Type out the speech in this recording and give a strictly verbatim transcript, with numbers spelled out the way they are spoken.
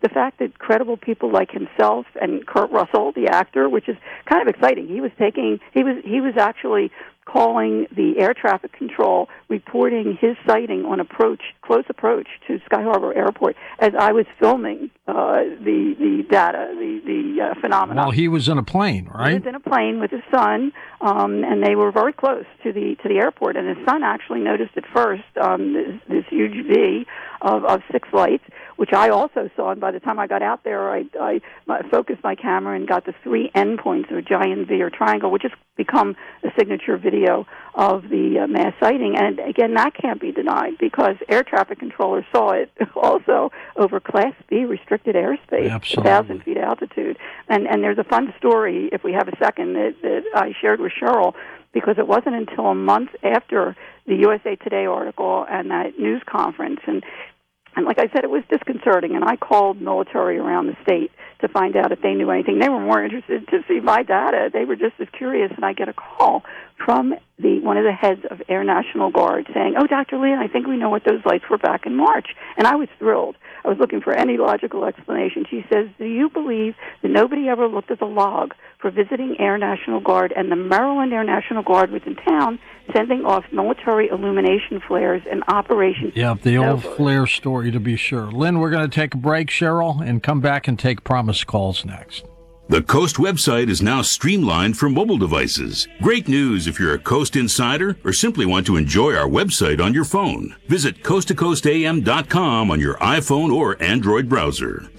the fact that credible people like himself and Kurt Russell, the actor, which is kind of exciting. He was taking, he was, he was actually calling the air traffic control, reporting his sighting on approach, close approach to Sky Harbor Airport as I was filming uh, the the data, the the uh, phenomenon. Well, he was in a plane, right? He was in a plane with his son, um, and they were very close to the to the airport. And his son actually noticed at first um, this, this huge V of, of six lights, which I also saw. And by the time I got out there, I, I, I focused my camera and got the three endpoints of a giant V or triangle, which has become a signature video of the uh, mass sighting. And again, that can't be denied because air traffic controllers saw it also over Class B restricted airspace, Absolutely. one thousand feet altitude. And and there's a fun story, if we have a second, that, that I shared with Cheryl, because it wasn't until a month after the U S A Today article and that news conference. And And like I said, it was disconcerting, and I called military around the state to find out if they knew anything. They were more interested to see my data. They were just as curious, and I get a call from the one of the heads of Air National Guard saying, "Oh, Doctor Lee, I think we know what those lights were back in March." And I was thrilled. I was looking for any logical explanation. She says, "Do you believe that nobody ever looked at the log for visiting Air National Guard, and the Maryland Air National Guard was in town sending off military illumination flares in Operation..." Yeah, the old flare story, to be sure. Lynn, we're going to take a break, Cheryl, and come back and take promise calls next. The Coast website is now streamlined for mobile devices. Great news if you're a Coast insider or simply want to enjoy our website on your phone. Visit coast to coast a m dot com on your iPhone or Android browser.